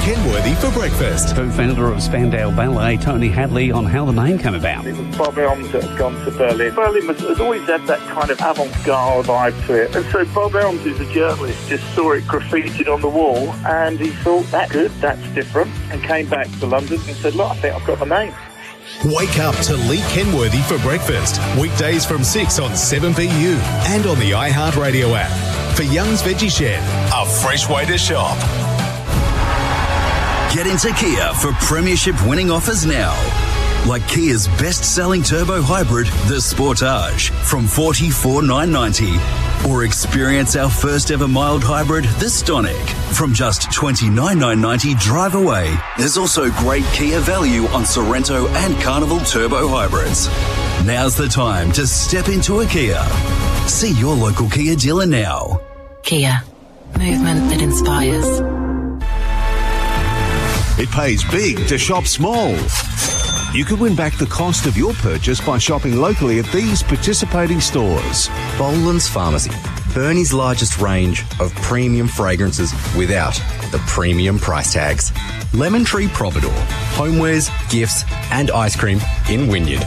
Kenworthy for breakfast. Co-founder of Spandau Ballet, Tony Hadley, on how the name came about. It was Bob Elms that had gone to Berlin. Berlin has always had that kind of avant-garde vibe to it. And so Bob Elms, who's a journalist, just saw it graffitied on the wall and he thought, that's good, that's different, and came back to London and said, look, I think I've got the name. Wake up to Lee Kenworthy for breakfast. Weekdays from 6 on 7BU and on the iHeartRadio app. For Young's Veggie Shed, a fresh way to shop. Get into Kia for premiership winning offers now. Like Kia's best-selling turbo hybrid, the Sportage, from $44,990. Or experience our first ever mild hybrid, the Stonic, from just $29,990 drive away. There's also great Kia value on Sorrento and Carnival turbo hybrids. Now's the time to step into a Kia. See your local Kia dealer now. Kia. Movement that inspires. It pays big to shop small. You could win back the cost of your purchase by shopping locally at these participating stores. Boland's Pharmacy, Burnie's largest range of premium fragrances without the premium price tags. Lemon Tree Providor, homewares, gifts and ice cream in Wynyard.